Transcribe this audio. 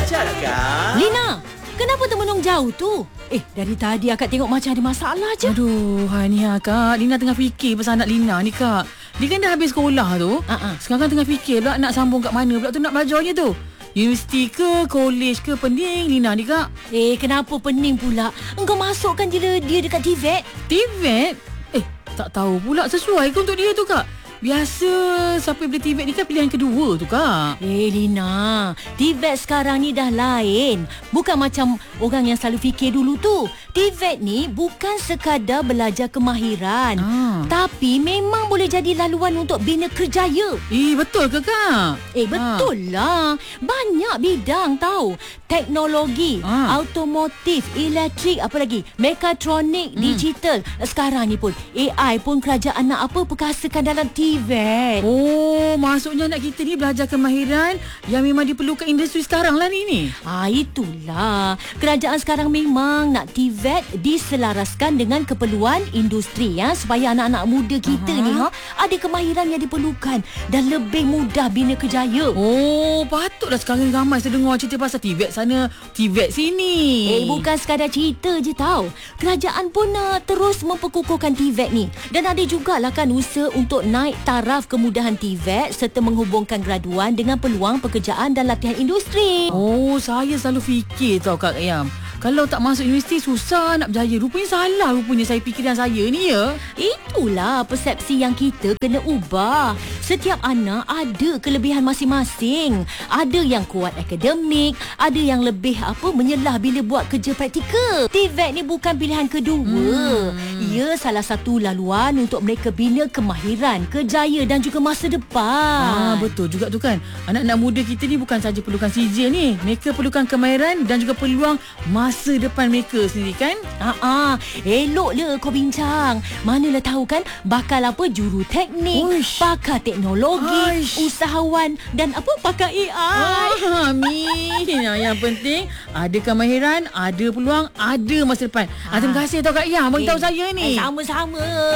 Caraka. Lina, kenapa termenung jauh tu? Dari tadi akak tengok macam ada masalah je. Aduh, ni Kak. Lina tengah fikir pasal anak Lina ni, Kak. Dia kan dah habis sekolah tu. Sekarang tengah fikir pula nak sambung kat mana pula tu nak belajarnya tu. Universiti ke, college ke, pening Lina ni, Kak. Kenapa pening pula? Engkau masukkan je dia dekat TVET. TVET? Tak tahu pula sesuai ke untuk dia tu, Kak. Biasa siapa yang beli TVET ni kan pilihan kedua tu, Kak. Lina, TVET sekarang ni dah lain. Bukan macam orang yang selalu fikir dulu tu. TVET ni bukan sekadar belajar kemahiran, tapi memang boleh jadi laluan untuk bina kerjaya. Betul ke, Kak? Betul lah. Banyak bidang tahu. Teknologi, automotif, elektrik, apa lagi? Mekatronik, digital. Sekarang ni pun AI pun kerajaan nak apa perkasakan dalam TVET. Maksudnya anak kita ni belajar kemahiran yang memang diperlukan industri sekarang lah ni. Itulah. Kerajaan sekarang memang nak TVET diselaraskan dengan keperluan industri supaya anak-anak muda kita ni ada kemahiran yang diperlukan dan lebih mudah bina kerjaya. Patutlah sekarang ramai saya dengar cerita pasal TVET sana, TVET sini. Bukan sekadar cerita je tau. Kerajaan pun terus memperkukuhkan TVET ni. Dan ada jugalah kan usaha untuk naik taraf kemudahan TVET serta menghubungkan graduan dengan peluang pekerjaan dan latihan industri. Saya selalu fikir tau, Kak Ayam. Kalau tak masuk universiti susah nak berjaya. Rupanya salah saya fikiran saya ni ya. Itulah persepsi yang kita kena ubah. Setiap anak ada kelebihan masing-masing. Ada yang kuat akademik, ada yang lebih menyelah bila buat kerja praktikal. TVET ni bukan pilihan kedua. Ia salah satu laluan untuk mereka bina kemahiran, kerjaya dan juga masa depan. Betul juga tu kan. Anak-anak muda kita ni bukan saja perlukan CJ ni. Mereka perlukan kemahiran dan juga peluang masa depan mereka sendiri kan. Elok le kau bincang. Manalah tahu kan bakal juru teknik, pakar teknologi, usahawan dan pakar AI. Amin. Yang penting ada kemahiran, ada peluang, ada masa depan. Terima kasih tau Kak Yang bagi tahu saya ni. Sama-sama.